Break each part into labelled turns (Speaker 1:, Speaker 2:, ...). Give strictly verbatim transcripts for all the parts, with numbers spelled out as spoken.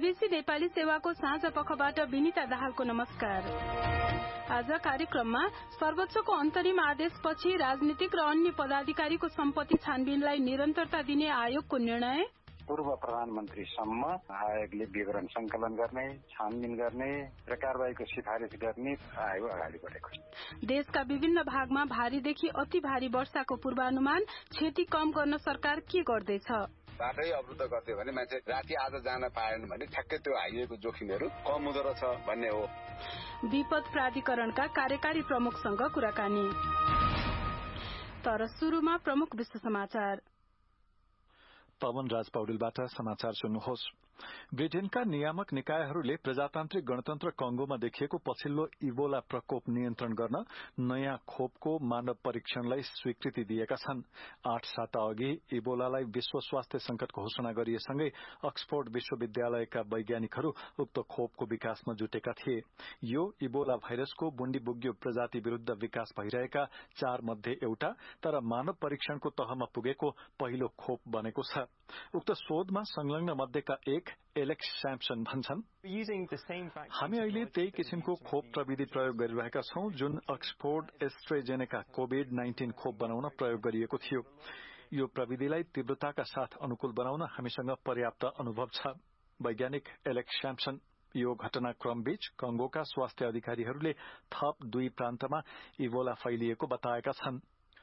Speaker 1: BBC Nepali सेवाको साँझ पखबाट विनिता दाहालको नमस्कार। आज कार्यक्रममा सर्वोच्चको अन्तरिम आदेशपछि राजनीतिक र अन्य पदाधिकारीको सम्पत्ति छानबिनलाई निरन्तरता दिने आयोगको निर्णय,
Speaker 2: पूर्व प्रधानमन्त्रीसम्म आयोगले विवरण संकलन गर्ने, छानबिन गर्ने र कारबाहीको सिफारिस गर्ने आयोग अगाडि बढेको छ।
Speaker 1: देशका विभिन्न भागमा भारीदेखि अति भारी वर्षाको पूर्वानुमान, क्षति कम गर्न सरकार के गर्दैछ?
Speaker 3: बाटै अवरुद्ध गरिदियो भने मान्छे राति आज जान पाएन भने ठ्याक्कै त्यो हाइवेको जोखिमहरू कम हुँदो रहेछ भन्ने हो।
Speaker 1: विपद प्राधिकरणका कार्यकारी प्रमुखसँग कुराकानी। तर सुरुमा प्रमुख विश्व समाचार।
Speaker 4: पवन राज पौडेलबाट समाचार सुन्नुहोस्। ब्रिटेनका नियामक निकायहरूले प्रजातान्त्रिक गणतन्त्र कंगोमा देखिएको पछिल्लो इबोला प्रकोप नियन्त्रण गर्न नयाँ खोपको मानव परीक्षणलाई स्वीकृति दिएका छन्। आठ साता अघि इबोलालाई विश्व स्वास्थ्य संकटको घोषणा गरिएसँगै अक्सफोर्ड विश्वविद्यालयका वैज्ञानिकहरू उक्त खोपको विकासमा जुटेका थिए। यो इबोला भाइरसको बुण्डीबुग्यो प्रजाति विरूद्ध विकास भइरहेका चार मध्ये एउटा, तर मानव परीक्षणको तहमा पुगेको पहिलो खोप बनेको छ। उक्त शोधमा संलग्न मध्येका एक एलेक्स स्याम्पसन भन्छन्, हामी अहिले त्यही किसिमको खोप प्रविधि प्रयोग गरिरहेका छौं जुन अक्सफोर्ड एस्ट्रेजेनेका कोभिड नाइन्टीन खोप बनाउन प्रयोग गरिएको थियो। यो प्रविधिलाई तीव्रताका साथ अनुकूल बनाउन हामीसँग पर्याप्त अनुभव छ। वैज्ञानिक एलेक्स स्याम्पसन यो घटनाक्रमबीच कंगोका स्वास्थ्य अधिकारीहरूले थप दुई प्रान्तमा इबोला फैलिएको बताएका छन्।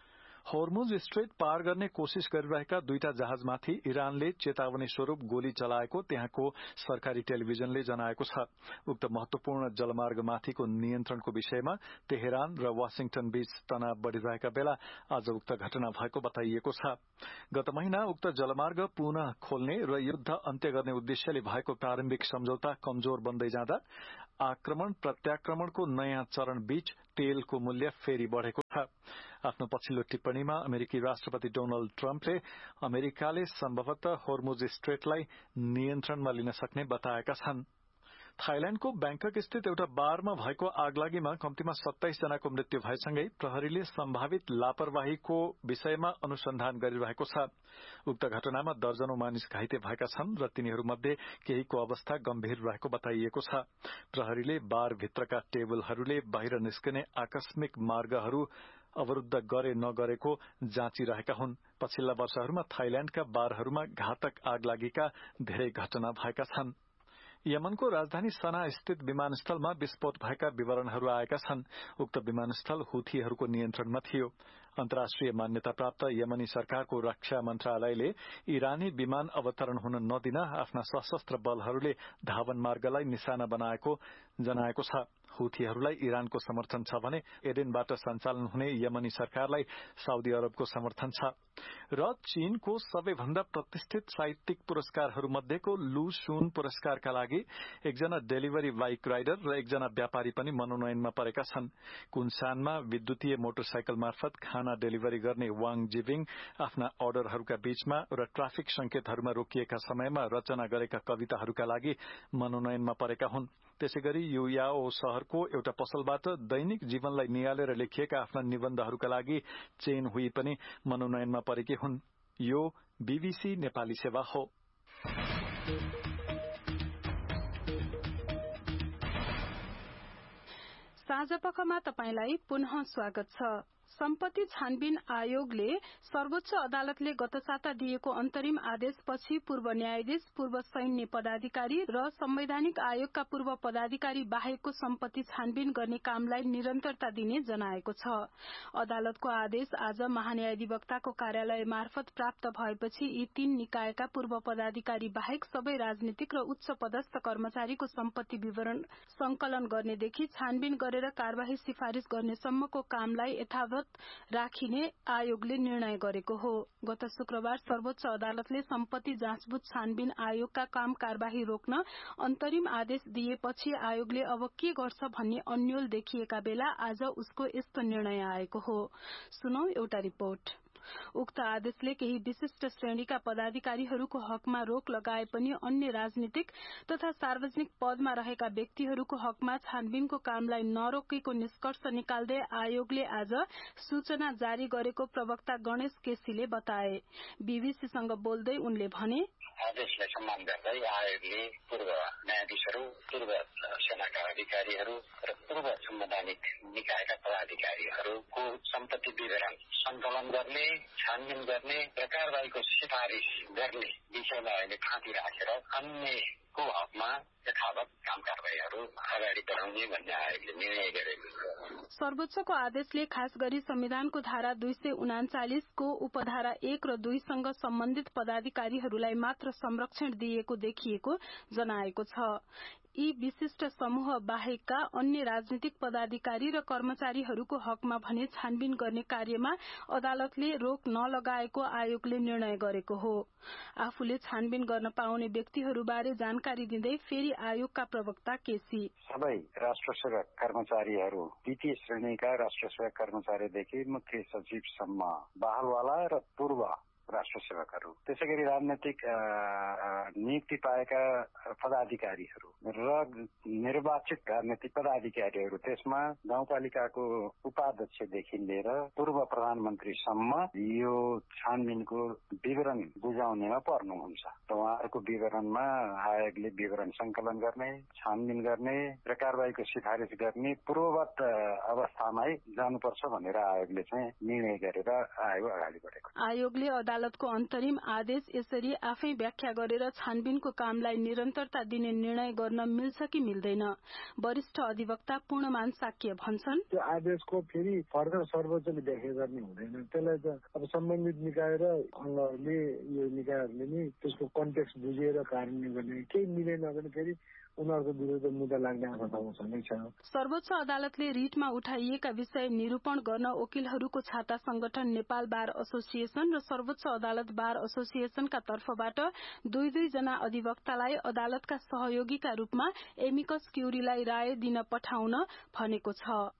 Speaker 4: होर्मुज स्ट्रेट पार गर्ने कोशिश गरिरहेका दुईटा जहाजमाथि इरानले चेतावनी स्वरूप गोली चलाएको त्यहाँको सरकारी टेलिभिजनले जनाएको छ। उक्त महत्वपूर्ण जलमार्गमाथिको नियन्त्रणको विषयमा तेहरान र वाशिंगटन बीच तनाव बढ़िरहेका बेला आज उक्त घटना भएको बताइएको छ। गत महिना उक्त जलमार्ग पुनः खोल्ने र युद्ध अन्त्य गर्ने उद्देश्यले भएको प्रारम्भिक सम्झौता कमजोर बन्दै जाँदा आक्रमण प्रत्याक्रमणको नयाँ चरण बीच तेलको मूल्य फेरि बढ़ेको छ। आफ्नो पछिल्लो टिप्पणीमा अमेरिकी राष्ट्रपति डोनाल्ड ट्रम्पले अमेरिकाले सम्भवतः होर्मुज स्ट्रेटलाई नियन्त्रणमा लिन सक्ने बताएका छन्। थाइल्याण्डको ब्याङ्कक स्थित एउटा बारमा भएको आगलागीमा कम्तीमा सत्ताइस जनाको मृत्यु भएसँगै प्रहरीले सम्भावित लापरवाहीको विषयमा अनुसन्धान गरिरहेको छ। उक्त घटनामा दर्जनौं मानिस घाइते भएका छन् र तिनीहरूमध्ये केहीको अवस्था गम्भीर रहेको बताइएको छ। प्रहरीले बारभित्रका टेबलहरूले बाहिर निस्कने आकस्मिक मार्गहरू अवरुद्ध गरे नगरेको जाँचिरहेका हुन्। पछिल्ला वर्षहरूमा थाइल्याण्डका बारहरूमा घातक आगलागीका धेरै घटना भएका छन्। यमनको राजधानी सना स्थित विमानस्थलमा विस्फोट भएका विवरणहरू आएका छन्। उक्त विमानस्थल हुथीहरूको नियन्त्रणमा थियो। अन्तर्राष्ट्रिय मान्यता प्राप्त यमनी सरकारको रक्षा मन्त्रालयले इरानी विमान अवतरण हुन नदिन आफ्ना सशस्त्र बलहरूले धावन मार्गलाई निशाना बनाएको जनाएको छ। हुथीहरूलाई इरानको समर्थन छ भने एडेनबाट सञ्चालन हुने यमनी सरकारलाई साउदी अरबको समर्थन छ। र चीनको सबैभन्दा प्रतिष्ठित साहित्यिक पुरस्कारहरूमध्येको लु सुन पुरस्कारका लागि एकजना डेलिभरी बाइक राइडर र एकजना व्यापारी पनि मनोनयनमा परेका छन्। कुनसानमा विद्युतीय मोटरसाइकल मार्फत खाना डेलिभरी गर्ने वाङ जिबिङ आफ्ना अर्डरहरूका बीचमा र ट्राफिक संकेतहरूमा रोकिएका समयमा रचना गरेका कविताहरूका लागि मनोनयनमा परेका हुन्। त्यसैगरी युयाओ शहरको एउटा पसलबाट दैनिक जीवनलाई निहालेर लेखिएका आफ्ना निबन्धहरूका लागि चेन हुई पनि मनोनयनमा परेकी हुन्। यो बीबीसी नेपाली सेवा हो।
Speaker 1: साँझपखमा तपाईंलाई पुनः स्वागत छ। सम्पत्ति छानबिन आयोगले सर्वोच्च अदालतले गत साता दिएको अन्तरिम आदेशपछि पूर्व न्यायाधीश, पूर्व सैन्य पदाधिकारी र संवैधानिक आयोगका पूर्व पदाधिकारी बाहेकको सम्पत्ति छानबिन गर्ने कामलाई निरन्तरता दिने जनाएको छ। अदालतको आदेश आज महान्यायाधिवक्ताको कार्यालय मार्फत प्राप्त भएपछि यी तीन निकायका पूर्व पदाधिकारी बाहेक सबै राजनीतिक र उच्च पदस्थ कर्मचारीको सम्पत्ति विवरण संकलन गर्नेदेखि छानबिन गरेर कार्यवाही सिफारिश गर्नेसम्मको कामलाई यथावत राखिने आयोगले निर्णय गरेको हो। गत शुक्रबार सर्वोच्च अदालतले सम्पत्ति जाँचबुझ छानबिन आयोगका काम कार्यवाही रोक्न अन्तरिम आदेश दिएपछि आयोगले अब के गर्छ भन्ने अन्योल देखिएका बेला आज उसको यस्तो निर्णय आएको हो। सुनौ एउटा रिपोर्ट। उक्त आदेशले केही विशिष्ट श्रेणीका पदाधिकारीहरूको हकमा रोक लगाए पनि अन्य राजनीतिक तथा सार्वजनिक पदमा रहेका व्यक्तिहरूको हकमा छानबिनको कामलाई नरोकेको निष्कर्ष निकाल्दै आयोगले आज सूचना जारी गरेको प्रवक्ता गणेश केसीले बताए। बीबीसीसँग बोल्दै उनले भने,
Speaker 2: आदेशलाई सम्मान गर्दै आयोगले पूर्व न्यायाधीशहरू, पूर्व सेनाका अधिकारीहरू र पूर्व संवैधानिक निकायका पदाधिकारीहरूको सम्पत्ति विवरण सङ्कलन गर्ने, छानबिन गर्ने र कारबाहीको सिफारिस गर्ने विषयमा अहिले थाँती राखेर अन्यको हकमा यथावत काम कारबाहीहरू अगाडि बढाउने भन्ने आयोगले निर्णय गरेको छ।
Speaker 1: सर्वोच्चको आदेशले खास गरी संविधानको धारा दुई सय उनाचालिसको उपधारा एक र दुईसँग सम्बन्धित पदाधिकारीहरूलाई मात्र संरक्षण दिएको देखिएको जनाएको छ। यी विशिष्ट समूह बाहेकका अन्य राजनीतिक पदाधिकारी र कर्मचारीहरूको हकमा भने छानबिन गर्ने कार्यमा अदालतले रोक नलगाएको आयोगले निर्णय गरेको हो। आफूले छानबिन गर्न पाउने व्यक्तिहरूबारे जानकारी दिँदै फेरि आयोगका प्रवक्ता केसी,
Speaker 2: सबै राष्ट्र सेवक कर्मचारीहरू द्वितीय श्रेणीका राष्ट्र सेवक कर्मचारीदेखि मुख्य सचिवसम्म बहालवाला र पूर्व राष्ट्र सेवकहरू, त्यसै गरी राजनैतिक नियुक्ति पाएका पदाधिकारीहरू र निर्वाचित राजनैतिक पदाधिकारीहरू, त्यसमा गाउँपालिकाको उपाध्यक्षदेखि लिएर पूर्व प्रधानमन्त्रीसम्म यो छानबिनको विवरण बुझाउनेमा पर्नुहुन्छ। र उहाँहरूको विवरणमा आयोगले विवरण सङ्कलन गर्ने, छानबिन गर्ने र कारबाहीको सिफारिस गर्ने पूर्ववत अवस्थामै जानुपर्छ भनेर आयोगले चाहिँ निर्णय गरेर आयोग अगाडि बढेको।
Speaker 1: आयोगले अदालतको अन्तरिम आदेश यसरी आफै व्याख्या गरेर छानबिनको कामलाई निरन्तरता दिने निर्णय गर्न मिल्छ कि मिल्दैन? वरिष्ठ अधिवक्ता पूर्णमान साक्य भन्छन्,
Speaker 5: त्यो आदेशको फेरि फर्दर सर्वोच्चले व्याख्या गर्ने हुँदैन। त्यसलाई त अब सम्बन्धित निकाय र अङ्गहरूले यो निकायहरूले नै त्यसको कन्टेक्स्ट बुझेर कार्यान्वयन गर्ने, केही मिलेन भने फेरि उनीहरूको विरुद्ध मुद्दा लाग्ने आशंका छँदै छ।
Speaker 1: सर्वोच्च अदालतले रिटमा उठाइएका विषय निरूपण गर्न वकिलहरूको छाता संगठन नेपाल बार एसोसिएसन र सर्वोच्च अदालत बार एसोसिएसनका तर्फबाट दुई दुई जना अधिवक्तालाई अदालतका सहयोगीका रूपमा एमिकस क्यूरीलाई राय दिन पठाउन भनेको छ।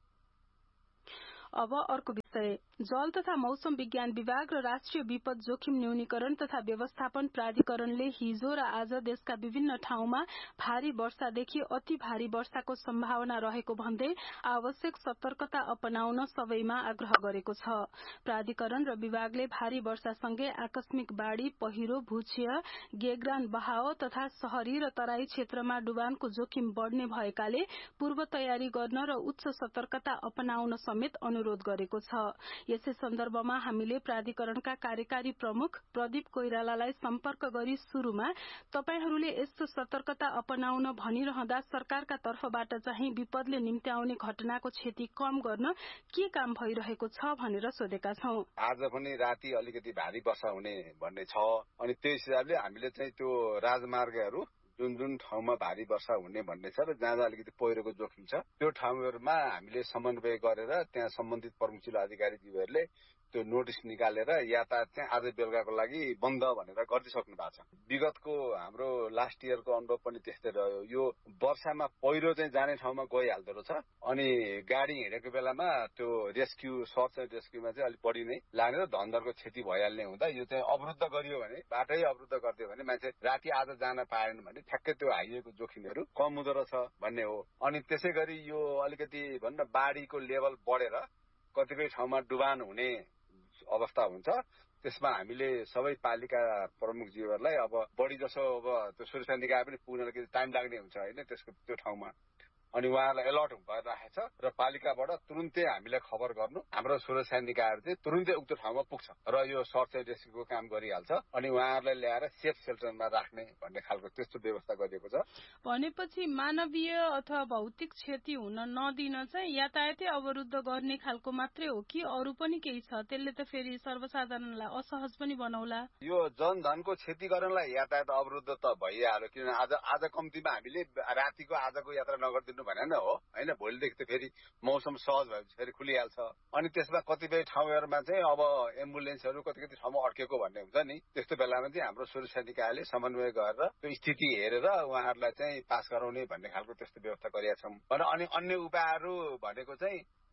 Speaker 1: अब अर्को विषय, जल तथा मौसम विज्ञान विभाग र राष्ट्रिय विपद जोखिम न्यूनीकरण तथा व्यवस्थापन प्राधिकरणले हिजो र आज देशका विभिन्न ठाउँमा भारी वर्षादेखि अति भारी वर्षाको सम्भावना रहेको भन्दै आवश्यक सतर्कता अपनाउन सबैमा आग्रह गरेको छ। प्राधिकरण र विभागले भारी वर्षासँगै आकस्मिक बाढ़ी, पहिरो, भूक्षय, गेग्रान बहाव तथा शहरी र तराई क्षेत्रमा डुबानको जोखिम बढ़ने भएकाले पूर्व तयारी गर्न र उच्च सतर्कता अपनाउन समेत अनुरोध गरेको छ। यसै सन्दर्भमा हामीले प्राधिकरणका कार्यकारी प्रमुख प्रदीप कोइरालालाई सम्पर्क गरी शुरूमा तपाईहरूले यस्तो सतर्कता अपनाउन भनिरहँदा सरकारका तर्फबाट चाहिँ विपदले निम्त्याउने घटनाको क्षति कम गर्न के काम भइरहेको छ भनेर सोधेका छौं।
Speaker 3: आज पनि राति अलिकति भारी वर्षा हुने भन्ने छ, अनि त्यही हिसाबले हामीले चाहिँ त्यो राजमार्गहरू जुन जुन ठाउँमा भारी वर्षा हुने भन्ने छ र जहाँ जहाँ अलिकति पहिरोको जोखिम छ त्यो ठाउँहरूमा हामीले समन्वय गरेर त्यहाँ सम्बन्धित प्रमुख जिल्ला अधिकारीज्यूहरूले त्यो नोटिस निकालेर यातायात चाहिँ आज बेलुकाको लागि बन्द भनेर गरिदिइसक्नु भएको छ। विगतको हाम्रो लास्ट इयरको अनुभव पनि त्यस्तै रह्यो। यो वर्षामा पहिरो चाहिँ जाने ठाउँमा गइहाल्दो रहेछ, अनि गाडी हिँडेको बेलामा त्यो रेस्क्यू सर्च एन्ड रेस्क्यूमा चाहिँ अलिक बढी नै लाग्ने र धनधरको क्षति भइहाल्ने हुँदा यो चाहिँ अवरुद्ध गरियो भने, बाटै अवरुद्ध गरिदियो भने मान्छे राति आज जान पाएन भने ठ्याक्कै त्यो हाइवेको जोखिमहरू कम हुँदो रहेछ भन्ने हो। अनि त्यसै गरी यो अलिकति भन्न बाढीको लेभल बढेर कतिपय ठाउँमा डुबान हुने अवस्था हुन्छ। त्यसमा हामीले सबै पालिका प्रमुखज्यूहरूलाई अब बढी जसो अब त्यो सुरक्षा निकाय पनि पुग्नलाई टाइम लाग्ने हुन्छ होइन त्यसको त्यो ठाउँमा, अनि उहाँहरूलाई एलर्ट भएर राखेको छ र पालिकाबाट तुरुन्तै हामीलाई खबर गर्नु, हाम्रो सुरक्षा निकायहरू चाहिँ तुरुन्तै उक्त ठाउँमा पुग्छ र यो सर्च एन्ड रेस्क्यूको काम गरिहाल्छ, अनि उहाँहरूलाई ल्याएर सेफ सेल्टरमा राख्ने भन्ने खालको त्यस्तो व्यवस्था गरिएको छ।
Speaker 1: भनेपछि मानवीय अथवा भौतिक क्षति हुन नदिन चाहिँ यातायातै अवरुद्ध गर्ने खालको मात्रै हो कि अरू पनि केही छ? त्यसले त फेरि सर्वसाधारणलाई असहज पनि बनाउला।
Speaker 3: यो जनधनको क्षति गर्नलाई यातायात अवरुद्ध त भइहाल्यो, किनभने आज आज कम्तीमा हामीले रातिको आजको यात्रा नगरिदिनु भने न हो होइन, भोलिदेखि त फेरि मौसम सहज भएपछि फेरि खुलिहाल्छ। अनि त्यसमा कतिपय ठाउँहरूमा चाहिँ अब एम्बुलेन्सहरू कति कति ठाउँमा अड्केको भन्ने हुन्छ नि, त्यस्तो बेलामा चाहिँ हाम्रो सुरक्षा निकायले समन्वय गरेर त्यो स्थिति हेरेर उहाँहरूलाई चाहिँ पास गराउने भन्ने खालको त्यस्तो व्यवस्था गरिएका छौँ। अनि अन्य उपायहरू भनेको चाहिँ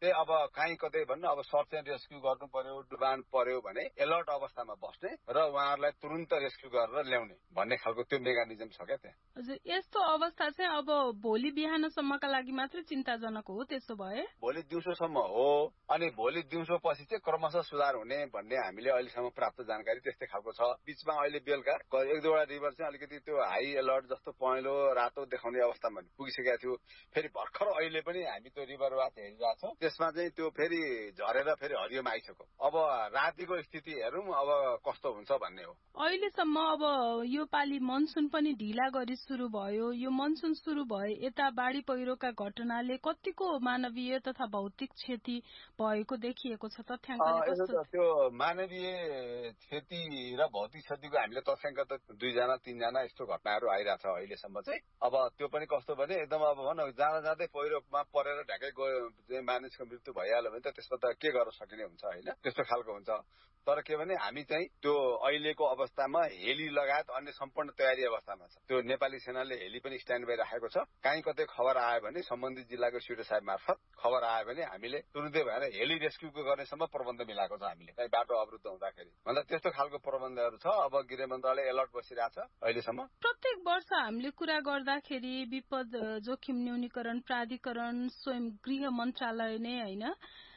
Speaker 3: त्यही अब काहीँ कतै भन्नु अब सर्च एन्ड रेस्क्यु गर्नु पर्यो, डुबान पर्यो भने एलर्ट अवस्थामा बस्ने र उहाँहरूलाई तुरुन्त रेस्क्यु गरेर ल्याउने भन्ने खालको त्यो मेकानिजम छ क्या त्यहाँ।
Speaker 1: हजुर, यस्तो अवस्था चाहिँ अब भोलि बिहानसम्मका लागि मात्रै चिन्ताजनक हो त्यसो भए?
Speaker 3: भोलि दिउँसोसम्म हो, अनि भोलि दिउँसो पछि चाहिँ क्रमशः सुधार हुने भन्ने हामीले अहिलेसम्म प्राप्त जानकारी त्यस्तै खालको छ। बीचमा अहिले बेलुका एक दुईवटा रिभर चाहिँ अलिकति त्यो हाई अलर्ट जस्तो पहेँलो रातो देखाउने अवस्थामा पुगिसकेको थियो। फेरि भर्खर अहिले पनि हामी त्यो रिभर वाच हेरिरहेको छौँ, त्यसमा चाहिँ त्यो फेरि झरेर फेरि हरियोमा आइसक्यो। अब रातिको स्थिति हेरौँ अब कस्तो हुन्छ भन्ने हो।
Speaker 1: अहिलेसम्म अब यो पालि मनसुन पनि ढिला गरी सुरु भयो। यो मनसुन सुरु भए यता बाढी पहिरोका घटनाले कतिको मानवीय तथा भौतिक क्षति भएको देखिएको छ? तथ्याङ्कले कस्तो?
Speaker 3: त्यो मानवीय क्षति र भौतिक क्षतिको हामीले तथ्याङ्क त दुईजना तीनजना यस्तो घटनाहरू आइरहेछ अहिलेसम्म चाहिँ। अब त्यो पनि कस्तो भने एकदम अब भनौँ जाँदा जाँदै पहिरोमा परेर ढ्याकै गयो मानिसको मृत्यु भइहाल्यो भने त त्यसमा त के गर्न सकिने हुन्छ होइन, त्यस्तो खालको हुन्छ। तर के भने हामी चाहिँ त्यो अहिलेको अवस्थामा हेली लगायत अन्य सम्पूर्ण तयारी अवस्थामा छ। त्यो नेपाली सेनाले हेली पनि स्ट्यान्ड बाई राखेको छ। काहीँ कतै खबर आयो भने सम्बन्धित जिल्लाको सिडो साहेब मार्फत खबर आयो भने हामीले तुरुन्तै भएर हेली रेस्क्युको गर्नेसम्म प्रबन्ध मिलाएको छ हामीले, कहीँ बाटो अवरुद्ध हुँदाखेरि भन्दा त्यस्तो खालको प्रबन्धहरू छ। अब गृह मन्त्रालय अलर्ट बसिरहेछ अहिलेसम्म।
Speaker 1: प्रत्येक वर्ष हामीले कुरा गर्दाखेरि विपद जोखिम न्यूनीकरण प्राधिकरण स्वयं गृह मन्त्रालय नै होइन,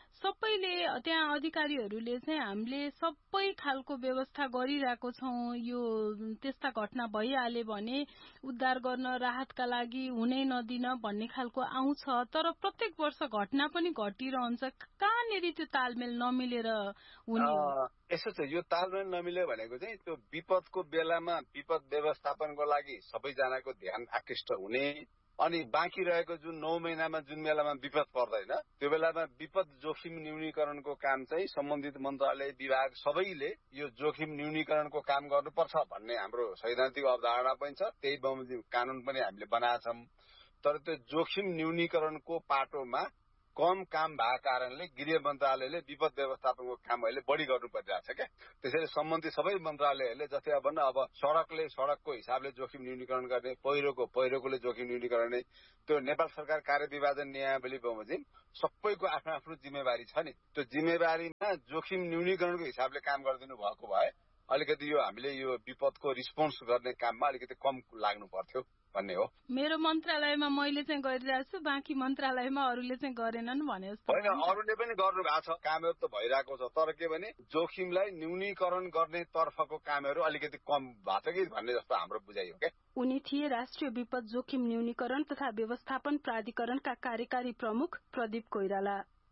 Speaker 1: सबैले त्यहाँ अधिकारीहरूले चाहिँ हामीले सबै खालको व्यवस्था गरिरहेको छौँ, यो त्यस्ता घटना भइहाले भने उद्धार गर्न राहतका लागि हुनै नदिन भन्ने खालको आउँछ। तर प्रत्येक वर्ष घटना पनि घटिरहन्छ। कहाँनिर त्यो तालमेल नमिलेर हुने हो?
Speaker 3: यसो छ, यो तालमेल नमिल्यो भनेको चाहिँ त्यो विपदको बेलामा विपद व्यवस्थापनको लागि सबैजनाको ध्यान आकृष्ट हुने, अनि बाँकी रहेको जुन नौ महिनामा जुन बेलामा विपद पर्दैन त्यो बेलामा विपद जोखिम न्यूनीकरणको काम चाहिँ सम्बन्धित मन्त्रालय विभाग सबैले यो जोखिम न्यूनीकरणको काम गर्नुपर्छ भन्ने हाम्रो सैद्धान्तिक अवधारणा पनि छ। त्यही बमोजिम कानून पनि हामीले बनाएका छौँ। तर त्यो जोखिम न्यूनीकरणको पाटोमा कम काम भएको कारणले गृह मन्त्रालयले विपद व्यवस्थापनको काम अहिले बढी गर्नु परिरहेको छ क्या। त्यसैले सम्बन्धित सबै मन्त्रालयहरूले जस्तै अब भन्न अब सडकले सडकको हिसाबले जोखिम न्यूनीकरण गर्ने, पहिरोको पहिरोकोले जोखिम न्यूनीकरण गर्ने, त्यो नेपाल सरकार कार्यविभाजन नियमावली बमोजिम सबैको आफ्नो आफ्नो जिम्मेवारी छ नि। त्यो जिम्मेवारीमा जोखिम न्यूनीकरणको हिसाबले काम गरिदिनु भएको भए अलिकति यो हामीले यो विपदको रिस्पोन्स गर्ने काममा अलिकति कम लाग्नु पर्थ्यो भन्ने हो।
Speaker 1: मेरो मन्त्रालयमा मैले चाहिँ गरिरहेको छु, बाँकी मन्त्रालयमा अरूले चाहिँ गरेनन् भने जस्तो
Speaker 3: होइन। अरूले पनि गर्नु भएको छ, कामहरू त भइरहेको छ। तर के भने जोखिमलाई न्यूनीकरण गर्ने तर्फको कामहरू अलिकति कम भएको छ कि भन्ने जस्तो हाम्रो बुझाइ हो क्या।
Speaker 1: उनी थिए राष्ट्रिय विपद जोखिम न्यूनीकरण तथा व्यवस्थापन प्राधिकरणका कार्यकारी प्रमुख प्रदीप कोइराला।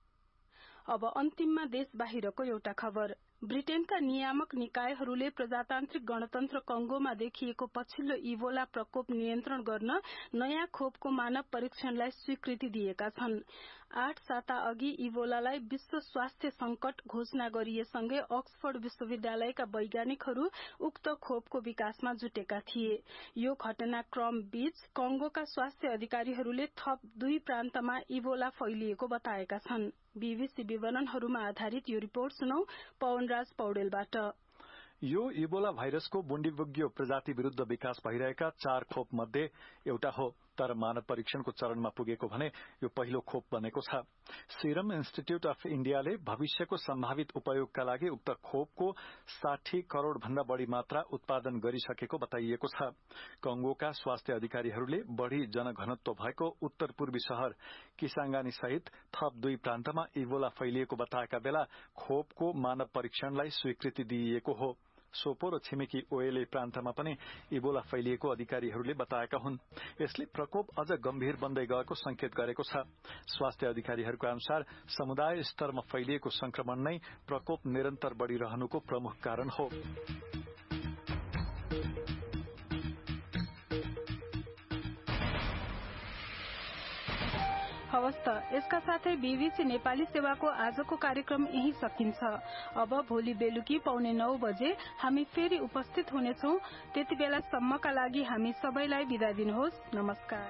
Speaker 1: अब अन्तिममा देश बाहिरको एउटा खबर। ब्रिटेनका नियामक निकायहरूले प्रजातान्त्रिक गणतन्त्र कंगोमा देखिएको पछिल्लो इबोला प्रकोप नियन्त्रण गर्न नयाँ खोपको मानव परीक्षणलाई स्वीकृति दिएका छन्। आठ साता अघि इबोलालाई विश्व स्वास्थ्य संकट घोषणा गरिएसँगै अक्सफोर्ड विश्वविद्यालयका वैज्ञानिकहरू उक्त खोपको विकासमा जुटेका थिए। यो घटनाक्रम बीच कंगोका स्वास्थ्य अधिकारीहरूले थप दुई प्रान्तमा इबोला फैलिएको बताएका छन्। बीबीसी विवरणहरूमा आधारित यो रिपोर्ट सुनौ पवनराज पौडेलबाट।
Speaker 4: यो इबोला भाइरसको बुन्डीबुग्यो प्रजाति विरूद्ध विकास भइरहेका चार खोप मध्ये एउटा हो, तर मानव परीक्षणको चरणमा पुगेको भने यो पहिलो खोप बनेको छ। सीरम इन्स्टिट्यूट अफ इण्डियाले भविष्यको सम्भावित उपयोगका लागि उक्त खोपको साठी करोड़ भन्दा बढ़ी मात्रा उत्पादन गरिसकेको बताइएको छ। कंगोका स्वास्थ्य अधिकारीहरूले बढ़ी जनघनत्व भएको उत्तर पूर्वी शहर किसांगानी सहित थप दुई प्रान्तमा इबोला फैलिएको बताएका बेला खोपको मानव परीक्षणलाई स्वीकृति दिइएको हो। सोपो र छिमेकी ओएले प्रान्तमा पनि इबोला फैलिएको अधिकारीहरूले बताएका हुन्। यसले प्रकोप अझ गम्भीर बन्दै गएको संकेत गरेको छ। स्वास्थ्य अधिकारीहरूका अनुसार समुदाय स्तरमा फैलिएको संक्रमण नै प्रकोप निरन्तर बढ़िरहनुको प्रमुख कारण हो।
Speaker 1: हवस् त, यसका साथै बीबीसी नेपाली सेवाको आजको कार्यक्रम यही सकिन्छ। अब भोलि बेलुकी पौने नौ बजे हामी फेरि उपस्थित हुनेछौं। त्यति बेलासम्मका लागि हामी सबैलाई बिदा दिनुहोस्। नमस्कार।